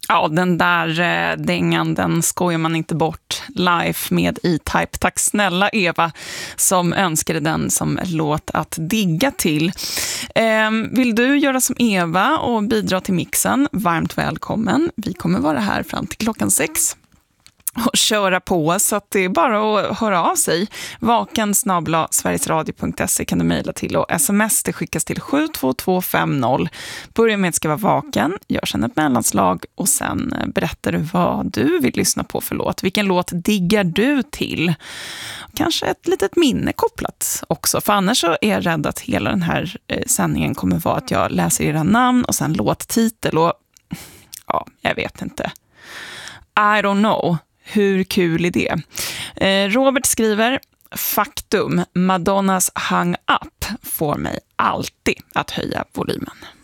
Ja, den där dängan, den skojar man inte bort. Life med E-Type. Tack snälla Eva som önskade den som låt att digga till. Vill du göra som Eva och bidra till mixen? Varmt välkommen. Vi kommer vara här fram till 6:00 och köra på, så att det är bara att höra av sig. vaken@sverigesradio.se kan du mejla till, och sms det skickas till 72250. Börja med att ska vara vaken, gör sen ett mellanslag och sen berättar du vad du vill lyssna på för låt. Vilken låt diggar du till? Kanske ett litet minne kopplat också, för annars så är jag rädd att hela den här sändningen kommer vara att jag läser era namn och sen låttitel och ja, jag vet inte. I don't know. Hur kul är det? Robert skriver: faktum, Madonnas Hang Up får mig alltid att höja volymen.